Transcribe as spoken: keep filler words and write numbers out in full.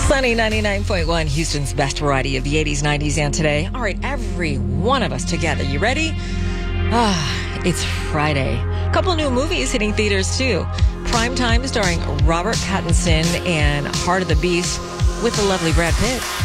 Sunny ninety-nine point one, Houston's best variety of the eighties, nineties, and today. All right, every one of us together. You ready? Ah, it's Friday. A couple new movies hitting theaters, too. Prime Time starring Robert Pattinson and Heart of the Beast with the lovely Brad Pitt.